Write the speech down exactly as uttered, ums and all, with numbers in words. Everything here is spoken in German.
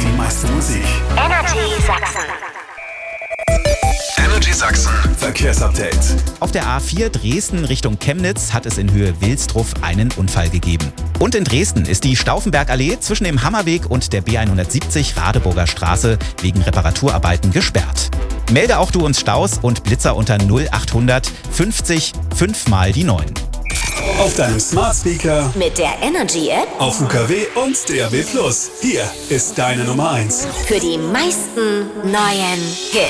die meiste Musik. Energy Sachsen. Energy Sachsen Verkehrsupdate. Auf der A vier Dresden Richtung Chemnitz hat es in Höhe Wilsdruff einen Unfall gegeben. Und in Dresden ist die Stauffenbergallee zwischen dem Hammerweg und der B hundertsiebzig Radeburger Straße wegen Reparaturarbeiten gesperrt. Melde auch du uns Staus und Blitzer unter null achthundert fünfzig fünf mal die neun. Auf deinem Smart Speaker, Mit der Energy App auf U K W und D A B plus. Hier ist deine Nummer eins. für die meisten neuen Hits.